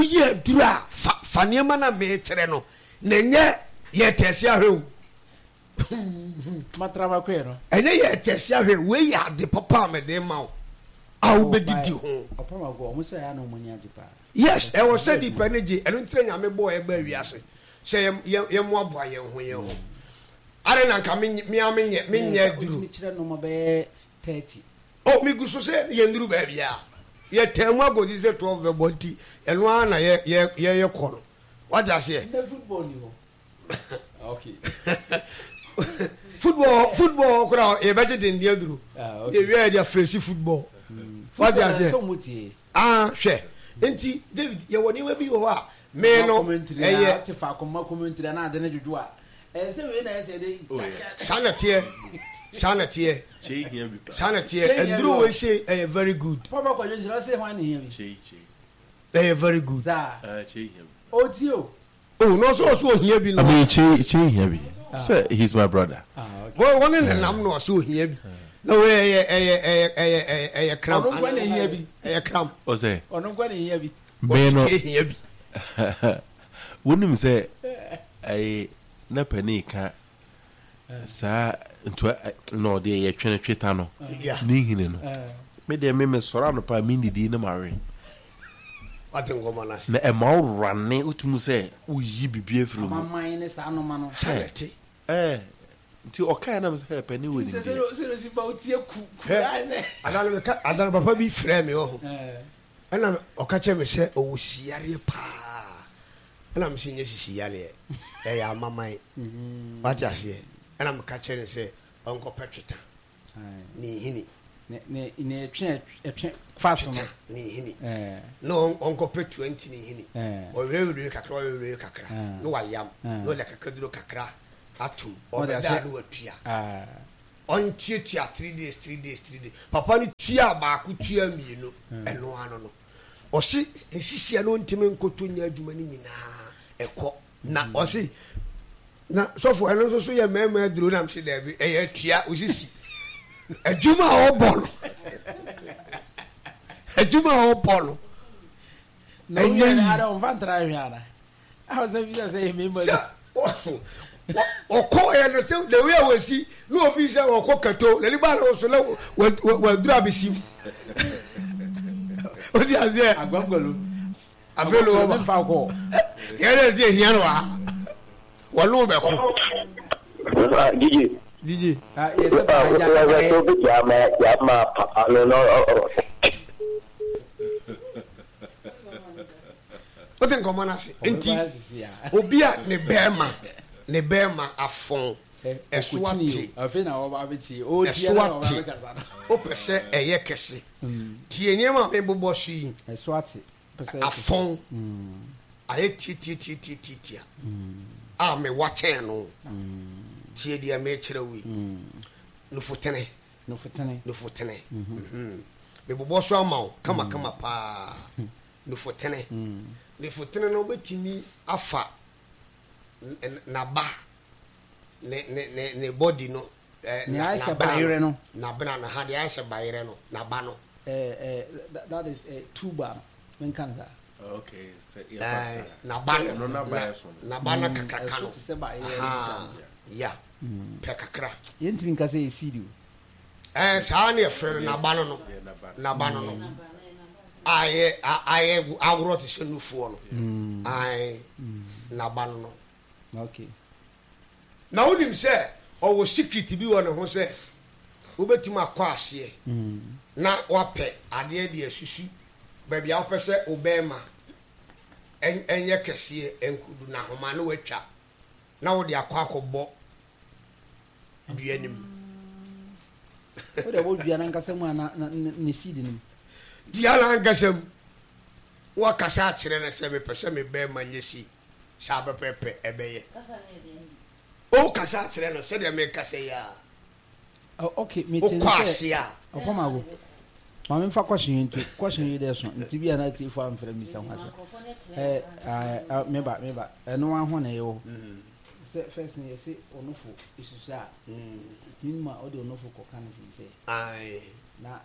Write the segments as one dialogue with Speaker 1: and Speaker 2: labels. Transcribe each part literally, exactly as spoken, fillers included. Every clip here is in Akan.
Speaker 1: ye dura fa niema na me kire no na nye ye tesi ahwe
Speaker 2: matrama kwe no
Speaker 1: enye ye tesi ahwe we ya de papa me de ma o awu be didi ho
Speaker 2: opama go omo se ya na omo ni ajipa
Speaker 1: yes e wo se di paneji eno ntire nya me bo e ba wiase se ye ye mo aboa ye ho ye ho are na nka me me amenye me nya duru
Speaker 2: mi kire no mo be thirty
Speaker 1: oh mi guso se ye nduru ba bia ye temu agodi se twelve be body eno ana ye ye ye kono what just here
Speaker 2: the football ni ho okay
Speaker 1: football football kura e beje den dia duru e wi dia face football what just here
Speaker 2: so mutie
Speaker 1: ah hwe enti David ye woni ma bi ho a me no
Speaker 2: eh te fa koma commentary na ade na juju a eh se we na ese de
Speaker 1: sanate sanate
Speaker 3: chei here bi
Speaker 1: sanate enduro we say eh very good
Speaker 2: papa ko je jira se hwan ni here
Speaker 3: chei chei
Speaker 1: eh very good
Speaker 2: za
Speaker 3: eh chei here
Speaker 2: o ti o
Speaker 1: oh no so so here bi no
Speaker 3: I mean chei chei here bi so he's my brother
Speaker 2: ah okay
Speaker 1: boy one in nam no so here bi no we eh eh eh eh eh eh cram
Speaker 2: ono kwa na here bi
Speaker 1: eh cram
Speaker 3: o say
Speaker 2: ono kwa na here bi
Speaker 3: me no
Speaker 1: here bi
Speaker 3: wonim say ai na panika sa nto no de ye twene tweta no ni hine no me de me me sora no pa mi ndidi na mare
Speaker 1: atengo manasi
Speaker 3: na e ma urane utumu say uyi bibie firi mu
Speaker 2: mamman ne sa no ma no
Speaker 1: sanate
Speaker 3: eh nti okai na me say pani woni
Speaker 2: se se se se ba otie ku ku
Speaker 1: adana me ka adana papa bi frɛ me ho
Speaker 2: eh
Speaker 1: ana okache me sɛ owo siare pa ana me sinye sisiare e ya mamai what you say ana me ka chere sɛ onko petweta ni hini
Speaker 2: ne ne ne twe twe fast no
Speaker 1: ni hini
Speaker 2: eh
Speaker 1: no onko pet twenty ni hini
Speaker 2: eh
Speaker 1: o rewe kakra o rewe kakra no wayam no le kakaduro kakra atum o da da no atua
Speaker 2: ah
Speaker 1: on tia three days three days three days papa ni tia ba ku tia mienu eno ano no o si sisia no ntime nkoto nya aduma ni nyina ekọ na o si na sofo eno so so ye mema aduro na mse da bi e ya tua o sisi aduma o bolo aduma o bolo
Speaker 2: no ye na ara on fantra hwiara a so bi say me mo
Speaker 1: oko e no se the way we see no official oko kato le ni ba na so le we dura bisim o di azie
Speaker 2: agwagwalo
Speaker 1: afelo wo ba
Speaker 2: fa ko
Speaker 1: ye le se hian wa wo lo be ko
Speaker 4: Gigi
Speaker 1: Gigi
Speaker 2: ah yes pa ja
Speaker 4: to be jama jama papa no no
Speaker 1: o ten komo na se enti obi a ne bema ne bema afon eswati
Speaker 2: afi na wo ba beti o
Speaker 1: tie na wo ba kasa o pese eye kese tie niam me bobo su yi
Speaker 2: eswati
Speaker 1: pese afon aye ti ti ti ti ti ti a me wache no tie dia me kire wi no futene
Speaker 2: no futene
Speaker 1: no futene mhm me bobo so amaw kama kama pa no futene ne futene no betimi afa na ba ne ne ne ne body no
Speaker 2: eh na bayire no
Speaker 1: na bana na ha de aise bayire no na ba no
Speaker 2: eh eh that is a tuba men kanza
Speaker 3: okay so yeah
Speaker 1: na ba
Speaker 3: no na ba so
Speaker 1: na ba na kakaka no
Speaker 2: se bayire
Speaker 1: ya pe kakra
Speaker 2: yentimi nkase e C D
Speaker 1: eh sa na efre na ba no na ba no no aye aye agro te se nufuo no ai na ba no
Speaker 2: okay
Speaker 1: na onim se owo secret bi wo ne ho se obetima akwa ase na wape ade de asusu ba bia wo pese obema en enye kese enkudu na homa na watwa na wo de akwa akobọ duanim
Speaker 2: o de wo dua na nkasa mu na ne seed nim
Speaker 1: dia la nkasam wa kasa akire na se me pese me bema nyesi sabe pepe ebeye kasa ne de o kasa akire no se de me kasa ya
Speaker 2: okay me tin
Speaker 1: se
Speaker 2: o poma go ma me fa question ntu question yi de so nti bia na ti fo amfra mi sa hwase eh ah me ba me ba eno wa ho na yo se first ne se onofo isusu a mm ma o de onofo ko kan si se
Speaker 1: ai
Speaker 2: na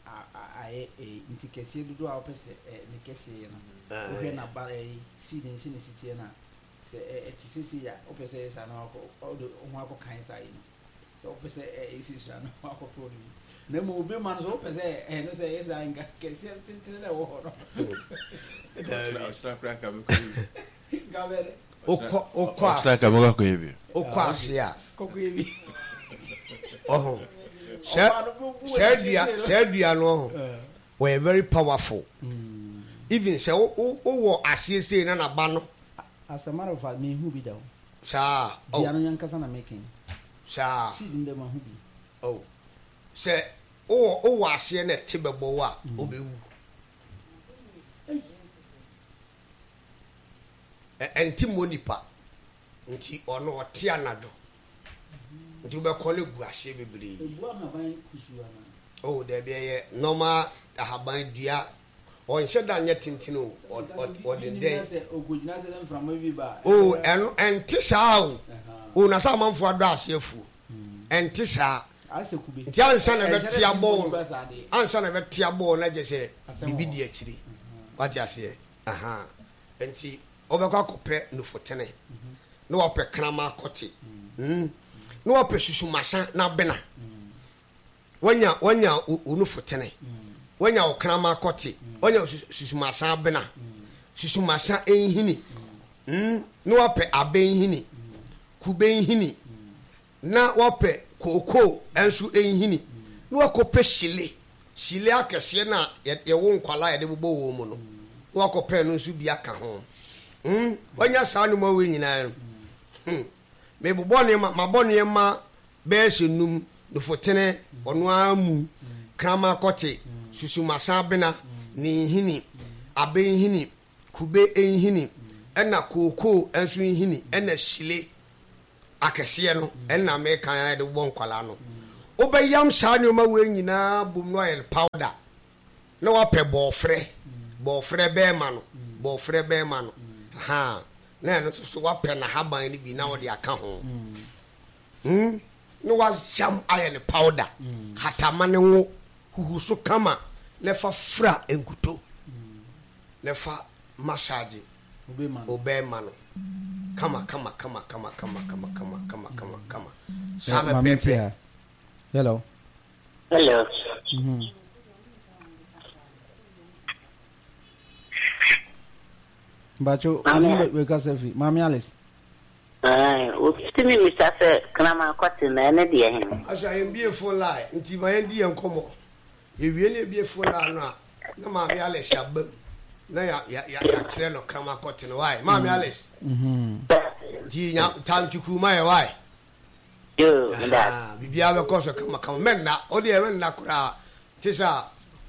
Speaker 2: aye nti kese dodo a opese ne kese no ohe na ba seed ne si ne sitie na se etisisi ya opese esa na ho ho kan sai no so opese esi so na ho pro na mo obi man so opese eh no se esa nga kese tintin na wo ho no
Speaker 3: Ostra cracker me
Speaker 2: gabere
Speaker 1: okọ okọ
Speaker 3: Ostra ka mo ko yebi
Speaker 1: okọ asia
Speaker 2: koko yebi
Speaker 1: oh se se dia se dia no were very powerful mm. Even se o wo asie sei na na ba no
Speaker 2: as a matter of fact me who be down
Speaker 1: sa
Speaker 2: oh dia no yankasa na making
Speaker 1: sa
Speaker 2: seed in them who be
Speaker 1: oh se o o wo asie na tebebo wa obewu enti monipa nti ono ote anado nti be kole gu ahye bebre
Speaker 2: ebu ahaban kusuwa na
Speaker 1: oh there be ye normal ahaban dua on sheda nya tintino odin dey
Speaker 2: ogujina se dem from we ba
Speaker 1: oh en enti saa o o na sa manfo ado ahye fu enti saa
Speaker 2: asekube
Speaker 1: nti ansa na be tia ball ansa na be tia ball na je se bibi di akiri wati ase aha enti obekwa kope nufotene no ope krama kote mm no ope susumasa na bena wanya wanya unufotene wanya okrama kote wanya susumasa bena susumasa enhini mm no ope abenhini kubenhini na ope koko ensu enhini no okope shile shile akese na ye wo nkwala ye de bobo wo mu no no okope no nsu bi aka ho mm wanya sanu ma we nyina hm me bobone ma mabone ma be senum no fotene ono amu krama kote susumasa bena ni hini abe hini kube enhini ena koko ensu hini ena shile akese no ena me kan de bon kwala no obeyam sanu ma we nyina bum no oil powder na wape bofre bofre be ma no bofre be ma no ha na no so wape na haban ni bi na wode aka ho mm no wa jam iron powder hatama ne wo huhu so kama le fa fra enkuto le fa massage obe ma no kama kama kama kama kama kama kama kama kama kama sama pepe
Speaker 2: hello
Speaker 4: hello
Speaker 2: mhm Bacho, we got selfie. Mami Alice.
Speaker 4: Eh, o fitimi mi sa se krama kwati na ene de hin.
Speaker 1: Asa yem beautiful lie. Nti ma yem di enkomo. Ye wie ne beautiful lie no a. Na Mami Alice abam. Na ya ya ya kire no krama kwati no why? Mami Alice.
Speaker 2: Mhm.
Speaker 1: Di nya tantuku ma ye why?
Speaker 4: Yo, nda.
Speaker 1: Ah, bibia be ko so kama kama menna. O de menna kura. Tisa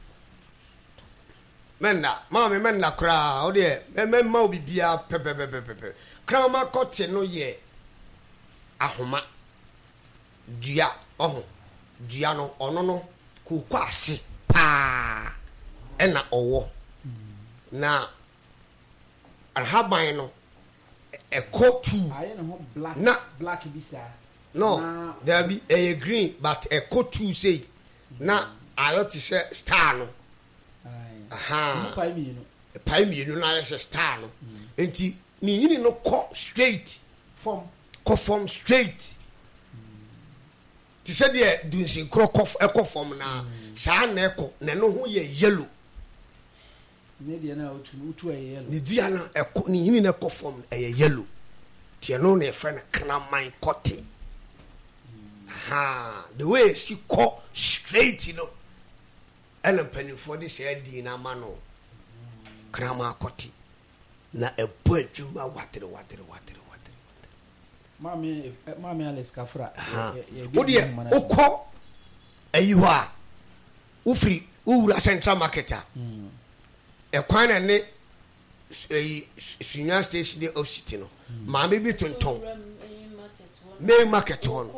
Speaker 1: menna mama menna kra o de memma obibia pepepepepe krama kote no ye ahoma dua oho dua no ono no ku kwase pa ena owo na arhaban no ekotu
Speaker 2: aye no black
Speaker 1: na
Speaker 2: black bisa
Speaker 1: no there be a green but ekotu say na ayoti se star no aha
Speaker 2: pai mi no
Speaker 1: pai mi no na yes star no enti ni yini no ko straight
Speaker 2: form
Speaker 1: ko form straight ti se de dunsin kro ko e ko form na sa na e ko na no ho ye yellow
Speaker 2: ne dia na otu otu e yellow
Speaker 1: ni dia na e ko ni yini na ko form e ye yellow ti no na e fa na kana man kote aha the way she ko straight you know ela penifo de se adi na ma no krama akoti na ebo adwuma watere watere watere watere
Speaker 2: mami mami Alex Kafra
Speaker 1: wodi okọ ayiwa ufiri ura Central Market a e kwan na ne eh Sunya Station de opposite no ma me bi tonton main market one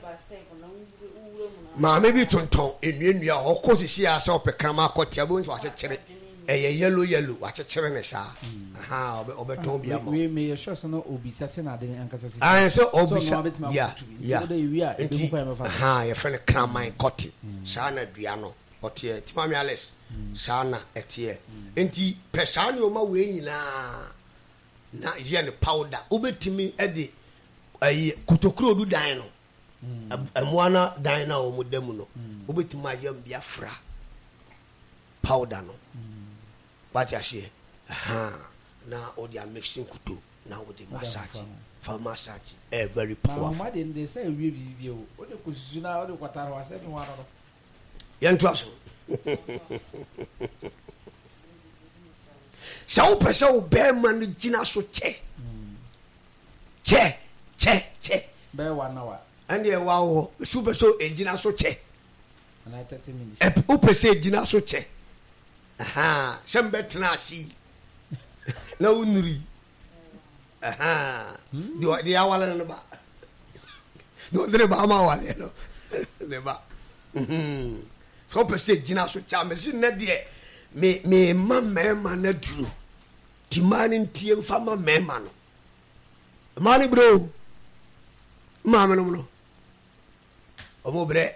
Speaker 1: ma me bi tonton enuenua hokọ sisi a so pekrama akoti abo nso achechere eye yellow yellow achechere ne sa aha obeton bia mo
Speaker 2: we me sure so no obisa se na de ankasa sisi
Speaker 1: ah so obisa ya ya aha ye friend kraman koti sa na dua no ɔteɛ timami alex saa na ɛteɛ nti pɛ saa nneɛma wei nyinaa na yɛ ne powder wobɛtumi ɛde ayi kotokuro du dan no ɛmoa na dan na wɔn da mu no wobɛtumi ayɛ mbiafra powder no wate ahyɛ na ɔde a mixing kuto na ɔde massage for massage eh very powerful.
Speaker 2: na ɔmo de de sɛ ewie bibi o ɔde kususu na ɔde kɔtara wa sɛ mi wa no.
Speaker 1: yɛn to aso sɛ wopɛ sɛ wo bɛrima no gyina so kyɛ kyɛ kyɛ kyɛ
Speaker 2: bɛɛ wa na wa
Speaker 1: ɛne ɛwa wɔ sɛ wopɛ sɛ ɛgyina so kyɛ
Speaker 2: ana thirty minutes
Speaker 1: wopɛ sɛ ɛgyina so kyɛ aha sɛ mbɛtena ase na wonuri aha deɛ awale no ba deɛ ɔde ne ba ama awale no ne ba sɛ wopɛ sɛ ɛgyina so kyɛ mɛsi nnɛ deɛ me me ma mɛɛma no aduro nti maa no ntie mfa ma mɛɛma no maa no berɛ o maa menom no ɔmo berɛ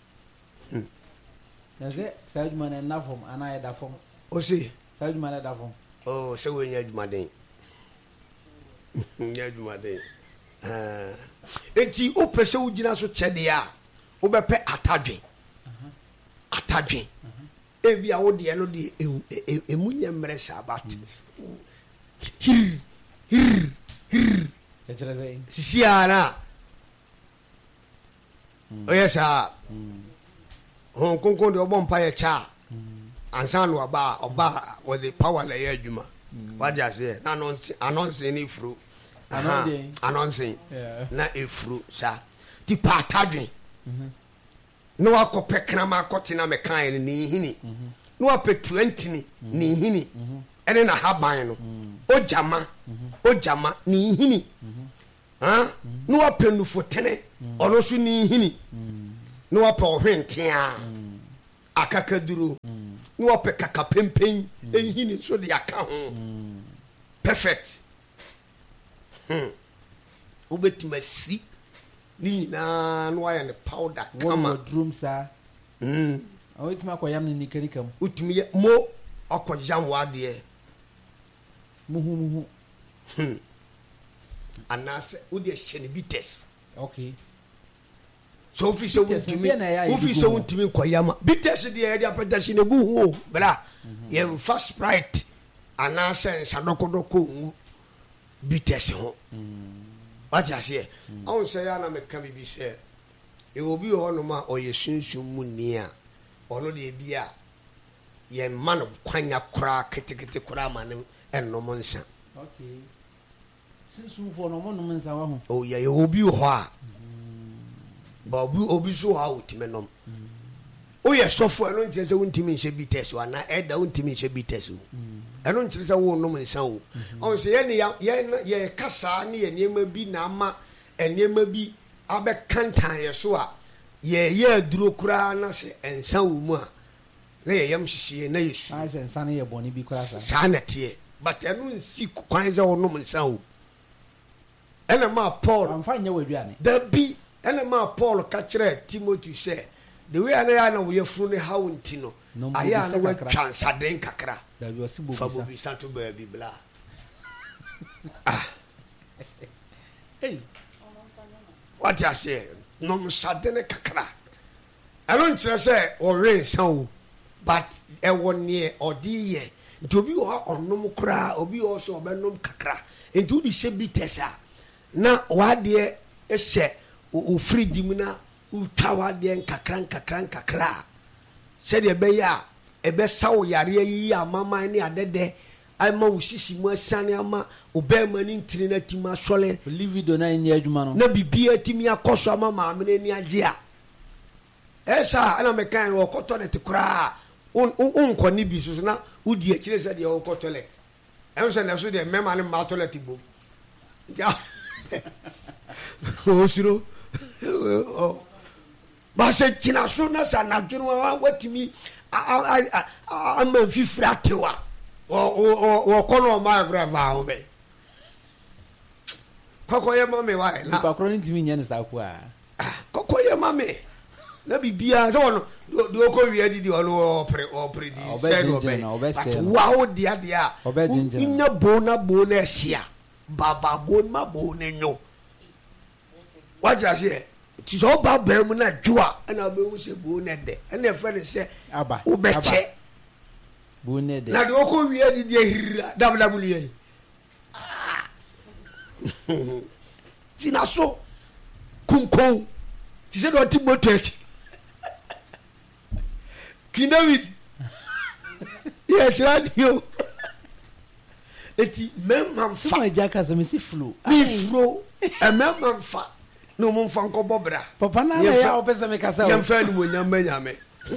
Speaker 2: yɛsɛ saa adwuma no ɛna fam anaa ɛda fam
Speaker 1: o se
Speaker 2: saa adwuma no ɛda fam
Speaker 1: o sɛ woanya adwumaden nyɛ adwumaden enti wopɛ sɛ wogyina so kyɛdeɛ a wobɛpɛ atadwe atadwe ebi a wodeɛ no de emu nyɛ mmerɛ saa bat hir hir hir
Speaker 2: ɛkyerɛ sɛ
Speaker 1: sisi ara ɔyɛ saa hɔn konkon de ɔbɔ mpa yɛ kyaa ansa no ɔba ɔba wɔde power na ɛyɛ adwuma wagye aseɛ na anɔnse anɔnse ne efuro anɔnse na efuro saa ti pa atadwe na wakɔpɛ krama akɔtena mɛkan no ne nhini na wapɛ twenty ni ne nhini ɛne na haban no ogyama ogyama ne nhini ha na wapɛ nufotene ɔno so ne nhini na wapɛ ɔhwentea akakaduro na wapɛ kakapempen nhini so de aka ho perfect hmm wobɛtumi asi ni nyinaa no wayɛ ne powder kama
Speaker 2: wɔn drum saa
Speaker 1: mm
Speaker 2: awo tuma kɔ yam ne nikanika mu
Speaker 1: utumi yɛ mo akɔ jam wadeɛ
Speaker 2: muhu muhu
Speaker 1: hmm anase wode hyɛ ne bites
Speaker 2: okay
Speaker 1: so ofi so utumi ofi so utumi kɔ yam bites deɛ yɛde apɛtɛsi ne gu ho bra yɛ mfa sprite anase nsadokodoko ngu bites ho wati aseɛ ɔn sɛ ya na meka bibi sɛ e obi hɔ no ma ɔyɛ sunsun mu ni a ɔno de bi a yɛ ma no kwanya kora ketekete kora ma ne ɛnom nsa
Speaker 2: okay sunsun fo no mo nom nsa wa ho
Speaker 1: o yɛ obi hɔ a ba obi obi so ha otime nom o yɛ sɔfo ɛno nkyerɛ sɛ wontimi nhyɛ bi test wa na ɛda wontimi nhyɛ bi test o ɛno nkyerɛ sɛ wo nom nsa o ɔn sɛ yɛ ne yɛ yɛ kasa ne yɛ nneɛma bi na ama nneɛma bi abɛkantan yɛ so a yɛ yɛ aduro koraa na sɛ nsa wo mu a na yɛ yam hyehye na yɛ su
Speaker 2: a sɛ nsa no yɛ bɔne bi koraa sa
Speaker 1: saa na teɛ but ɛno nsi kwan sɛ wo nom nsa o ɛna ma Paul
Speaker 2: amfa nyɛ wadwane
Speaker 1: da bi ɛna ma Paul ka kyerɛ Timothy sɛ the way ana ya na wo yɛfunu ne ha wonti no aya na wa twansaden kakra
Speaker 2: da bi osi bobi
Speaker 1: fa bobi santo ba bi bla ah
Speaker 2: hey
Speaker 1: what you say no sadene kakra ɛno nkyerɛ sɛ ɔwe nsa o but ɛwɔ ne ɔde yɛ nti obi wɔ ɔnom kora obi wɔ so ɔbɛnom kakra nti wodi hyɛ bi tɛsa na wadeɛ ɛhyɛ o fridge mu na utwa wadeɛ nkakra nkakra nkakra sɛdeɛ ɛbɛyɛ a ɛbɛsa wo yareɛ yi amaman ne adɛdɛ ama wo sisi mu asane ama obɛɛma ne ntiri no atimi asɔle
Speaker 2: livido na ɛnyɛ adwuma no
Speaker 1: na bibia atimi akɔ so ama maame no ani agye a ɛsa ɛna mɛkan no ɔkɔ toilet koraa wonkɔ ne bi so so na wodi akyire sɛ deɛ wokɔ toilet ɛno sɛ nɛ so deɛ mɛma ne mma toilet bom ɔsuro basa kyina so na sa nadwene wa watimi ama fifiri atewa wɔkɔ no ɔma abrɛ baa ho bɛ kɔkɔ yɛ ma me wa na
Speaker 2: nipa koro ntimi nyɛ ne saa ko a
Speaker 1: kɔkɔ yɛ ma me na bibia so no do ko wi adidi ono opre opre di se no be but wow dia dia nya bona bona hia baba bona bona nyo what you say ti so ba ba mu na dwoa na be hu se bona de na fe ne se
Speaker 2: aba
Speaker 1: obeche
Speaker 2: bona de
Speaker 1: na do ko wi adidi hirra dabla yi tina so kunkon ti se do ti moto echi King David yeah radio eti memam fa
Speaker 2: ma jaka so me si flu
Speaker 1: mi fro e memam fa no mo fa nko bobra
Speaker 2: papa na na ya opesa me kasa
Speaker 1: yam fa ni mo nyam nyame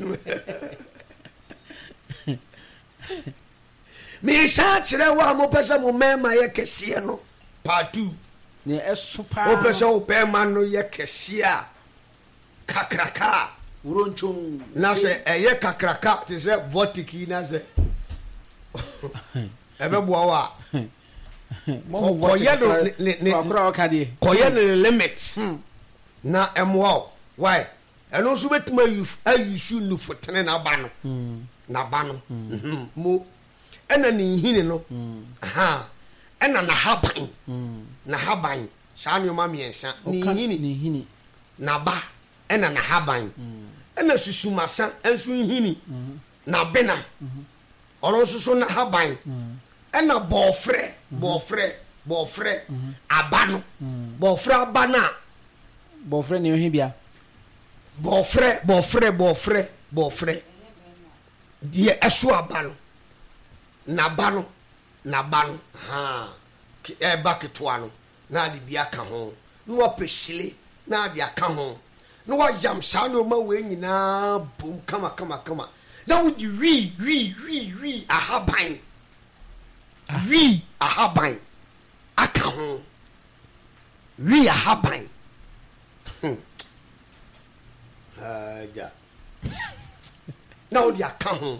Speaker 1: mi sa kire wa mo pesa mo mema ye kese no part two
Speaker 2: ne esopa
Speaker 1: o pesa o pe man no ye kese a kakraka uronchon na se eye kakraka te se votiki na se ebe bo wa mo koye no ne
Speaker 2: akura okade
Speaker 1: koye ne limit na emwa why eno so betuma ayusu nu fotene na ba no na ba no mo ena ni hini no aha ena na haban na haban saa no ma miensa ni hini
Speaker 2: ni hini
Speaker 1: na ba ena na haban ena susumasa enso hini na bena ono susu na haban ena bofre bofre bofre abano bofre abana
Speaker 2: bofre ni ohibia
Speaker 1: bofre bofre bofre bofre die eso abano na bano na bano ha e baketwa no na de bia ka ho no apesile na de aka ho no wa jam sa no ma we nyina bom kama kama kama na wo di wi wi wi wi ahaban wi ahaban aka ho wi ahaban ah ja na wo di aka ho